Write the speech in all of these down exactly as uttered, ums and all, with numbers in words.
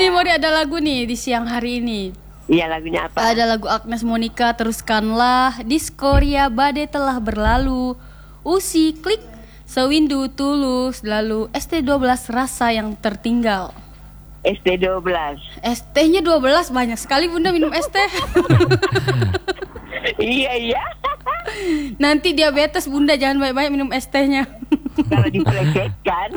Ini Mori ada lagu nih di siang hari ini. Iya, lagunya apa? Ada lagu Agnes Monica, Teruskanlah, Diskoria, Badai Telah Berlalu, Usi, Klik, Sewindu, Tulus, lalu S T dua belas, Rasa Yang Tertinggal. S T dua belas. S T-nya dua belas, banyak sekali Bunda minum es teh. Iya, iya. Nanti diabetes Bunda, jangan banyak-banyak minum es tehnya. Kalau diplesetkan.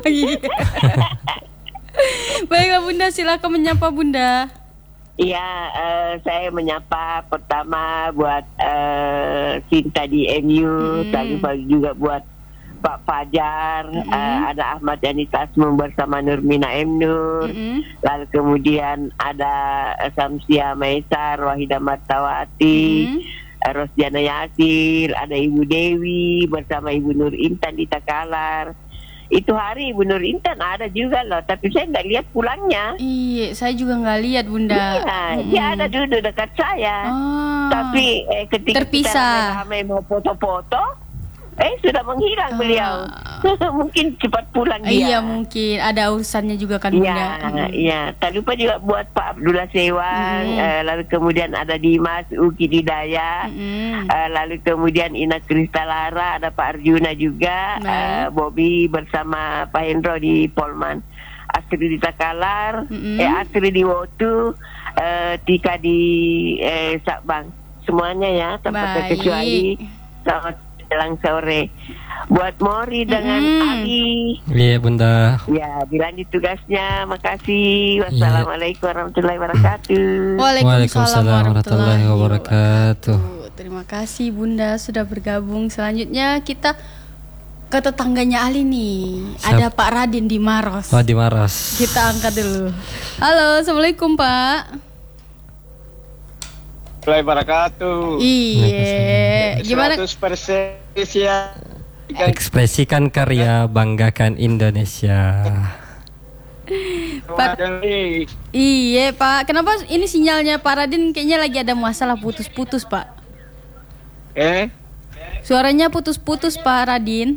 Baiklah Bunda, silakan menyapa Bunda. Iya, uh, saya menyapa pertama buat uh, Cinta di M U, hmm. tadi pagi juga buat Pak Fajar, hmm. uh, ada Ahmad Yani Tasmum bersama Nurmina M. Nur, hmm. lalu kemudian ada Samsia Maisar, Wahida Martawati, hmm. uh, Rosjana Yasir, ada Ibu Dewi bersama Ibu Nur Intan di Takalar. Itu hari Ibu Nur Intan ada juga loh, tapi saya nggak lihat pulangnya. Iya, saya juga nggak lihat Bunda. Iya, hmm. dia ada duduk dekat saya. Oh. Tapi eh, ketika terpisah. kita ramai mau foto-foto, eh sudah menghilang oh. beliau. Mungkin cepat pulang dia. Iya mungkin, ada urusannya juga kan Bunda. Iya, iya. Tak lupa juga buat Pak Abdullah Sewang, hmm. uh, lalu kemudian ada Dimas Uki Didaya, hmm. uh, lalu kemudian Ina Kristalara, ada Pak Arjuna juga, uh, Bobby bersama Pak Hendro di Polman, Astri di Takalar, hmm. eh, Astri di Wotu, uh, Tika di eh, Sabang, semuanya ya, tanpa terkecuali. Selamat jelang sore. Buat Mori dengan mm. Ali. Iya Bunda. Ya, dilanjut tugasnya. Makasih. Wassalamualaikum warahmatullahi wabarakatuh. Waalaikumsalam warahmatullahi wabarakatuh. Terima kasih Bunda sudah bergabung. Selanjutnya kita ke tetangganya Ali nih. Siap. Ada Pak Radin di Maros. Oh, di Maros. Kita angkat dulu. Halo, Assalamualaikum Pak. Assalamualaikum wabarakatuh. Iya. Gimana? seratus persen ya. Ekspresikan karya, banggakan Indonesia. Pak. Iya Pak. Kenapa ini sinyalnya Pak Radin kayaknya lagi ada masalah putus-putus Pak? Eh? Suaranya putus-putus Pak Radin.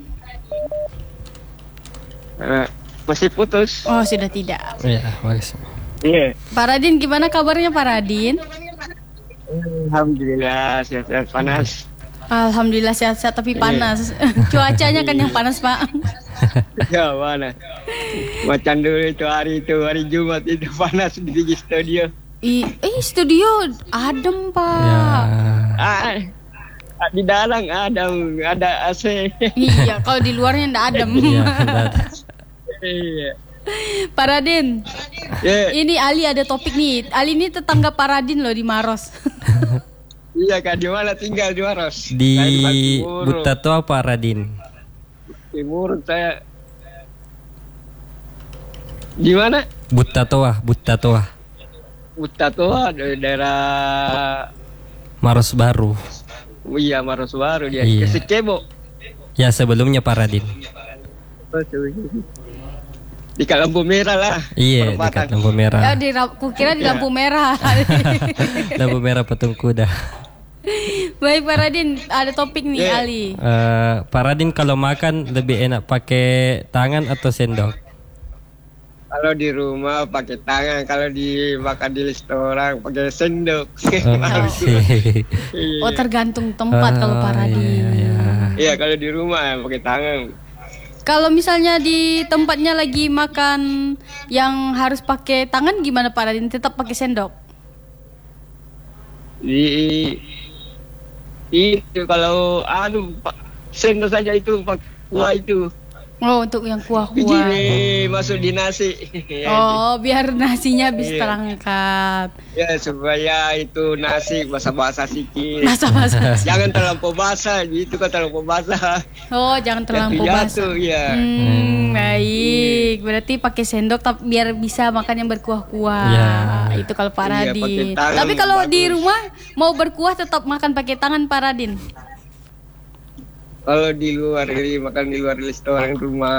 Uh, masih putus. Oh sudah tidak. Iya, bagus. Iya. Pak Radin gimana kabarnya Pak Radin? Alhamdulillah sehat-sehat, panas. Alhamdulillah sehat-sehat tapi panas. Cuacanya kan yang panas Pak. Ya mana? Macam dulu itu hari itu hari Jumat itu panas di studio. I, eh studio adem Pak. Ya. Ah, di dalam adem, ada A C. Iya, kalau di luarnya ndak adem. Iya. Iya. Pak Radin, yeah. Ini Ali ada topik nih. Ali ini tetangga Pak Radin loh di Maros. Iya Kak, di mana tinggal di Maros? Di Butatua Pak Radin. Timur saya. Di mana? Butatua, Butatua. Butatua dari daerah Maros Baru. Oh, iya Maros Baru dia. Iya. Kesikebo. Ya sebelumnya Pak Radin. Di lampu merah lah. Iya, dekat lampu merah. Ya, di kukira di lampu merah. Lampu merah patung kuda. Baik Pak Radin, ada topik nih yeah. Ali. Uh, Pak Radin kalau makan lebih enak pakai tangan atau sendok? Kalau di rumah pakai tangan, kalau di makan di restoran pakai sendok. Oh, oh tergantung tempat uh, kalau Pak Radin. Iya, iya. Iya kalau di rumah pakai tangan. Kalau misalnya di tempatnya lagi makan yang harus pakai tangan gimana Pak Radin? Tetap pakai sendok? Di itu kalau anu sendok saja itu pakai kuah itu. Oh untuk yang kuah-kuah. Biji masuk di nasi. Oh biar nasinya bisa iya. terangkat. Ya supaya itu nasi basah-basah sedikit. Basah-basah. Jangan terlampau basah, gitu kan terlampau basah. Oh jangan terlampau basah. Jatuh ya. Hmm, baik. Berarti pakai sendok tapi biar bisa makan yang berkuah-kuah. Ya. Itu kalau Pak Radin. Iya, tapi kalau bagus. di rumah mau berkuah tetap makan pakai tangan Pak Radin. Kalau di luar ini makan di luar restoran rumah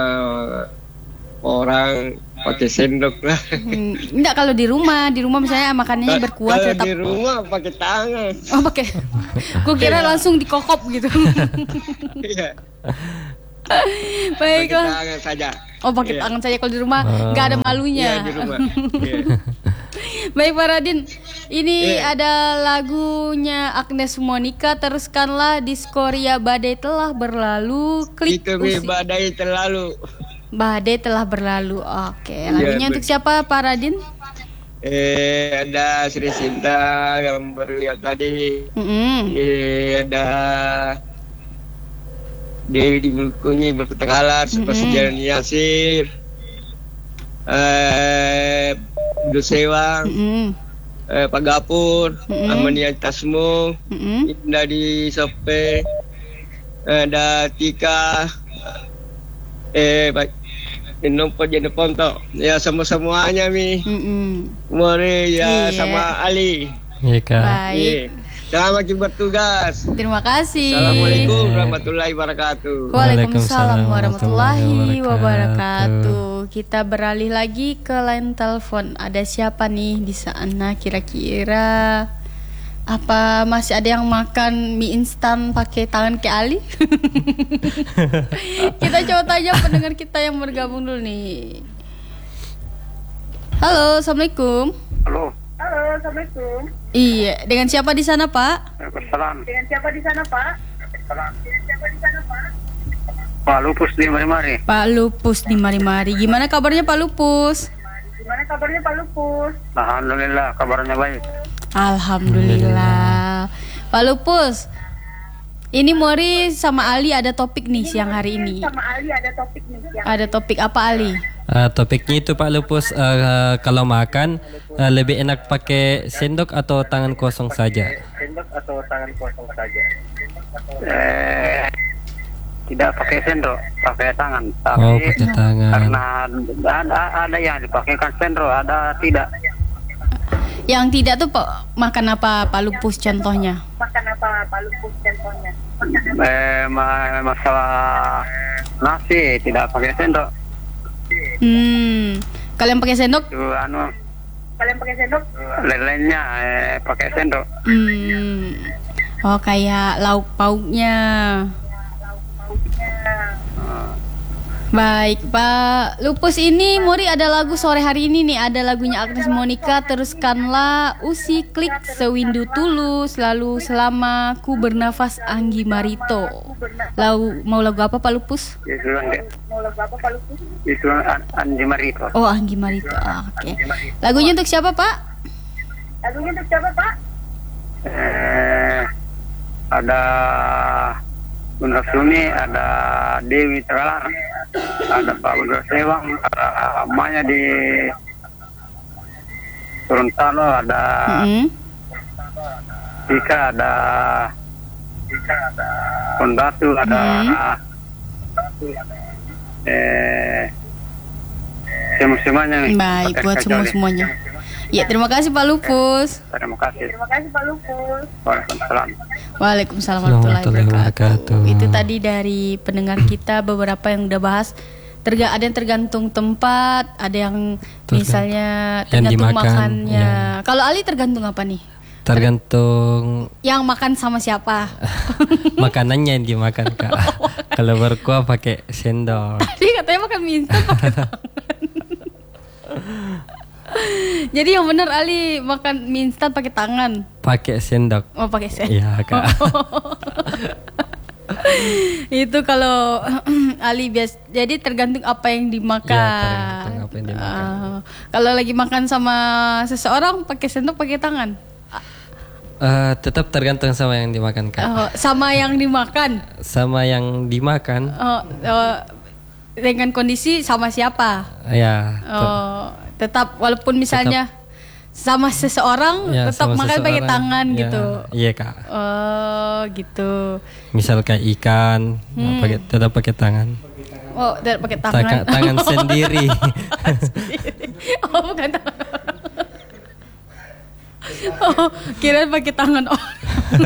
orang pakai sendok lah. Hmm, enggak kalau di rumah, di rumah misalnya makanannya berkuah kalau tetap. Di rumah pakai tangan. Oh pakai. Gue kira langsung dikokop gitu. Iya. Baiklah. Pakai tangan saja. Oh pakai iya. tangan saja kalau di rumah nggak ada malunya. Iya di rumah. Iya. Baik Pak Radin, ini Iya. ada lagunya Agnes Monica, teruskanlah Diskoria Badai Telah Berlalu. Klik Itu Mi, usi- badai terlalu. Badai Telah Berlalu. Oke, lagunya Iya, untuk baik. siapa Pak Radin? Eh, ada Sri Sinta yang baru lihat tadi. Mm-mm. Eh, ada Dewi di bukunya berpetakalar Supa Mm-mm. Sejalan Yasir. Eh, Dusewang, Mm-mm. eh, Pak Gapur, Mm-mm. Amania Tasmo, Mm-mm. Indah di Sope, ada Tika, eh, Pak Nompo jadi ponto, ya semua-semuanya Mi, Mm-mm. Mori ya Iya. sama Ali. Iya kak. Baik, Iya. Selamat bertugas. terima kasih. Assalamualaikum warahmatullahi wabarakatuh. Waalaikumsalam warahmatullahi Waalaikumsalam wabarakatuh. Kita beralih lagi ke line telepon. Ada siapa nih di sana kira-kira? Apa masih ada yang makan mie instan pakai tangan kayak Ali? Kita coba tanya pendengar kita yang bergabung dulu nih. Halo, assalamualaikum. Halo, Halo, assalamualaikum. Iya, dengan siapa di sana Pak? Waalaikumsalam. Dengan siapa di sana, Pak? Dengan siapa di sana, Pak? Pak Lupus di Mari-Mari. Pak Lupus di Mari-Mari. Gimana kabarnya Pak Lupus? Gimana kabarnya Pak Lupus? Alhamdulillah kabarnya baik. Alhamdulillah. Pak Lupus, ini Mori sama Ali ada topik nih siang hari ini. Sama Ali ada topik nih yang Ada topik apa Ali? Eh, topiknya itu Pak Lupus, eh, kalau makan eh, lebih enak pakai sendok atau tangan kosong saja? Sendok atau tangan kosong saja? Eh, tidak pakai sendok, pakai tangan. Tapi Oh, pakai tangan. karena ada, ada yang dipakaikan sendok, ada tidak. Yang tidak tuh Pak, makan apa Pak Lupus contohnya? makan apa Pak Lupus contohnya? Eh, ma- masalah nasi tidak pakai sendok. Hmm, kalian pakai sendok? Itu anu Kalian pakai sendok? lelenya eh, pakai sendok. Hmm, oh kayak lauk pauknya. Baik Pak Lupus, ini Mori ada lagu sore hari ini nih. Ada lagunya Agnes Monica, teruskanlah Usi Klik Sewindu Tulus, lalu Selama Ku Bernafas Anggi Marito. Lalu mau lagu apa Pak Lupus? Itu Mau lagu apa Pak Lupus? itu An- Andi Marito. Oh Anggi Marito, ah, oke. Lagunya untuk siapa Pak? Lagunya untuk siapa, Pak? Eh, ada Bunda Suni, ada Dewi Tegalar, ada Pak Bunda Sewang, ada Maya di Gorontalo, ada Mm-mm. Tika, ada Kondatu, ada eh semua-semuanya. nih. Baik, Pakai buat kacau semua nih. semuanya. Ya, terima kasih Pak Lupus. Terima kasih. Terima kasih Pak Lupus. Waalaikumsalam. Waalaikumsalam warahmatullahi Warahmatullahi wabarakatuh. wabarakatuh. Itu tadi dari pendengar kita beberapa yang udah bahas. Terga ada yang tergantung tempat, ada yang Tergan- misalnya yang tergantung dimakan, makannya. ya. Kalau Ali tergantung apa nih? Tergantung Yang makan sama siapa? makanannya yang dimakan kak. Kalau berkuah pakai sendok. Tadi katanya makan mie instan pakai tangan. Jadi yang benar Ali makan mie instan pakai tangan. Pakai sendok. Oh pakai sen. Iya kak. Itu kalau Ali bias, jadi tergantung apa yang dimakan. Iya, tergantung apa yang dimakan. Ah, kalau lagi makan sama seseorang pakai sendok pakai tangan. Eh, tetap tergantung sama yang dimakan kak. Oh, sama yang dimakan. Sama yang dimakan, Oh, oh, dengan kondisi sama siapa? ya. te- Oh, tetap walaupun misalnya sama seseorang ya, tetap sama makan pakai seseorang, tangan ya, gitu. Iya kak. Oh, gitu. Misal kayak ikan, Hmm. pakai tetap pakai tangan. Oh, tidak pakai tangan. Taka- tangan sendiri. Oh, bukan tangan. Oh, kirain pakai tangan orang.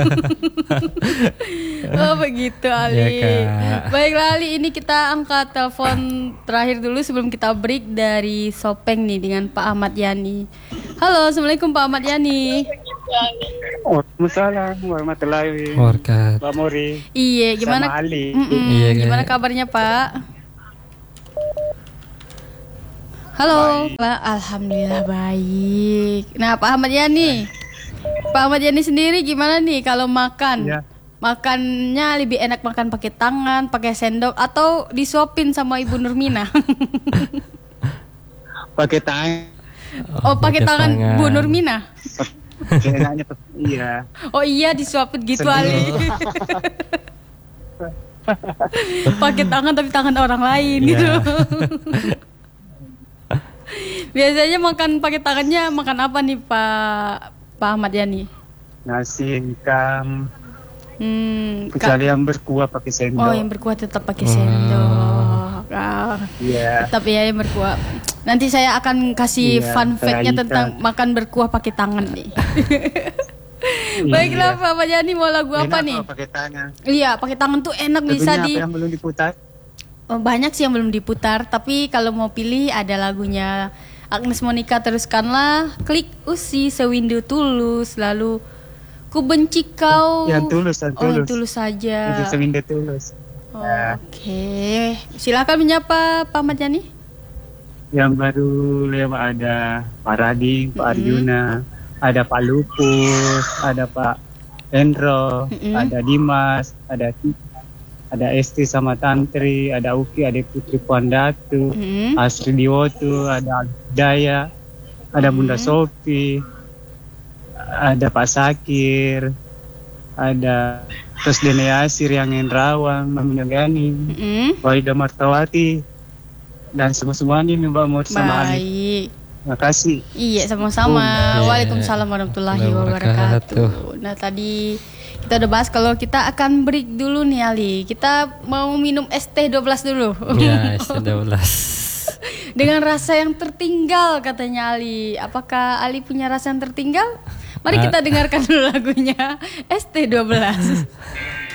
Oh, begitu Ali. Iya, Kak. Baiklah Ali, ini kita angkat telepon terakhir dulu sebelum kita break dari Sopeng nih dengan Pak Ahmad Yani. Halo, assalamualaikum Pak Ahmad Yani. Waalaikumsalam warahmatullahi Warkat. Pak Mori. Iya, gimana? Sama Ali. Mm-mm, Iya, gimana Kak. kabarnya Pak? Halo. Baik. Alhamdulillah baik. Nah, Pak Ahmad Yani. Pak Ahmad Yani sendiri gimana nih kalau makan? Ya. Makannya lebih enak makan pakai tangan, pakai sendok atau disuapin sama Ibu Nurmina? Pakai tangan. Oh, pakai tangan Bu Nurmina. Enaknya iya. Oh iya, disuapin gitu Ali. Pakai tangan tapi tangan orang lain Iya. gitu. Biasanya makan pakai tangannya makan apa nih Pak Pak Ahmad Yani? Nasi, ikan, Hmm, kecuali yang berkuah pakai sendok. oh yang berkuah tetap pakai sendok. Ah, Iya. tetap ya yang berkuah. Nanti saya akan kasih Iya, fun fact-nya kayak tentang ikan. makan berkuah pakai tangan nih. Baiklah Pak Ahmad Yani, mau lagu apa Enak nih? kalau pakai tangan. Iya, pakai tangan tuh enak bisa Lagunya di apa yang belum diputar? Oh, banyak sih yang belum diputar, tapi kalau mau pilih ada lagunya Agnes Monica Teruskanlah, Klik Usi, Sewindu Tulus, lalu Ku Benci Kau. Yang tulus, yang Oh, yang tulus. tulus saja. Itu sewindu tulus. Oke, silakan menyapa Pak Ahmad Yani. Yang baru lewat ada Pak Rading, Pak Arjuna, ada Pak Lupus, ada Pak Hendro, Mm-mm. ada Dimas, ada ada Esti sama Tantri, ada Uki, ada Putri Puan Datu, Mm. Asri Diwotu, ada Daya, ada Bunda Sofi, ada Pak Sakir, ada Terus Dene Yasir, yang Rawang, Mami Gani, Mm-mm. Walida Martawati, dan semua-semuanya nih Mbak Mur sama Ali. Baik. Terima kasih. Iya, sama-sama. Iya. Waalaikumsalam warahmatullahi wabarakatuh. Nah, tadi kita udah bahas kalau kita akan break dulu nih Ali. Kita mau minum es teh dua belas dulu. Ya, dua belas. Dengan rasa yang tertinggal katanya Ali. Apakah Ali punya rasa yang tertinggal? Mari kita dengarkan dulu lagunya S T dua belas.